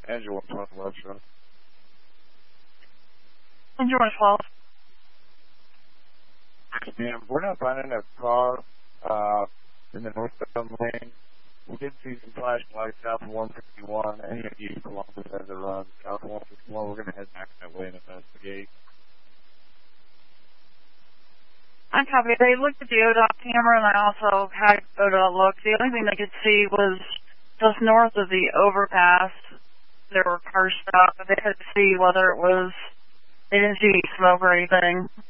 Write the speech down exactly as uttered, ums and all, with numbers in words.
Engine one twelve left side. Engine one twelve. Ma'am, we're not finding a car uh, in the northbound lane. We did see some flashing lights south of one fifty-one. Any of you Columbus as it runs south of one fifty-one, we're going to head back that way and investigate. I copy. They looked at the O D O T camera, and I also had O D O T look. The only thing they could see was just north of the overpass. There were cars stopped, but they couldn't see whether it was, they didn't see any smoke or anything.